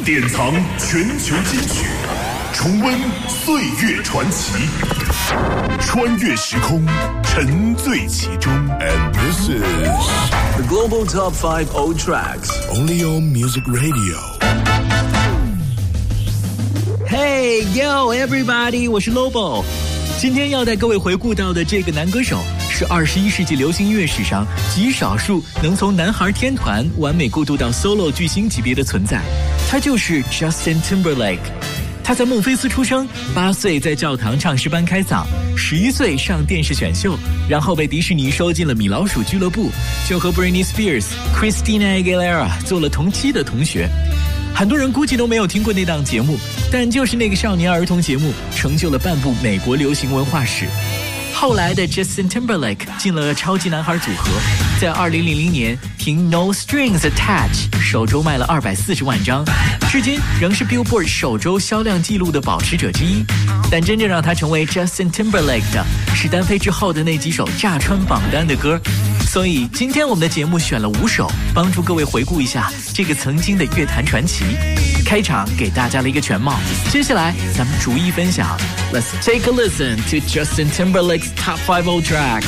典藏全球金曲，重温岁月传奇，穿越时空，沉醉其中。And this is the Global Top 5 Old Tracks, only on Music Radio。Hey yo everybody， 我是 Lobo。今天要带各位回顾到的这个男歌手，是21世纪流行音乐史上极少数能从男孩天团完美过渡到 solo 巨星级别的存在，他就是 Justin Timberlake。他在孟菲斯出生，8岁在教堂唱诗班开嗓，11岁上电视选秀，然后被迪士尼收进了米老鼠俱乐部，就和 Britney Spears、Christina Aguilera 做了同期的同学。很多人估计都没有听过那档节目，但就是那个少年儿童节目成就了半部美国流行文化史。后来的 Justin Timberlake 进了超级男孩组合，在2000年凭 No Strings Attached 首周卖了240万张，至今仍是 Billboard 首周销量纪录的保持者之一。但真正让他成为 Justin Timberlake 的是单飞之后的那几首炸穿榜单的歌。所以今天我们的节目选了5首，帮助各位回顾一下这个曾经的乐坛传奇。开场给大家了一个全貌，接下来咱们逐一分享。Let's take a listen to Justin Timberlake's Top 5 Old Tracks.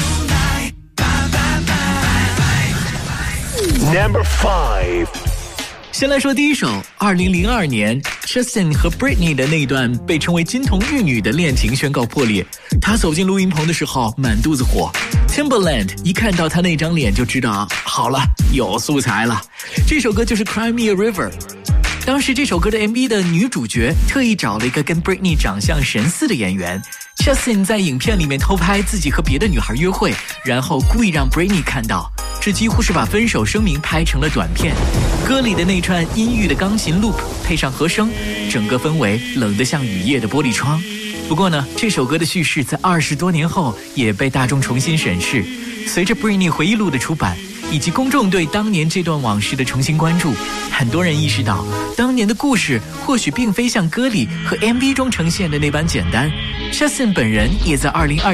Radio。Number 5。 先来说第一首，2002年 Justin 和 Britney 的那段被称为金童玉女的恋情宣告破裂。他走进录音棚的时候满肚子火， Timbaland 一看到他那张脸就知道好了，有素材了。这首歌就是 Cry Me a River。当时这首歌的 MV 的女主角特意找了一个跟 Britney 长相神似的演员， Justin 在影片里面偷拍自己和别的女孩约会，然后故意让 Britney 看到，这几乎是把分手声明拍成了短片。歌里的那串阴郁的钢琴 loop 配上和声，整个氛围冷得像雨夜的玻璃窗。不过呢，这首歌的叙事在20多年后也被大众重新审视，随着 Britney 回忆录的出版以及公众对当年这段往事的重新关注，很多人意识到当年的故事或许并非像歌里和 MV 中呈现的那般简单。Justin 本人也在2021